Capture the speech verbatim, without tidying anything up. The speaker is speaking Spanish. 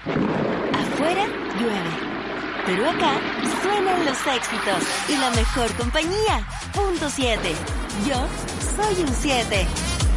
Afuera llueve, pero acá suenan los éxitos y la mejor compañía. Punto siete. Yo soy un siete.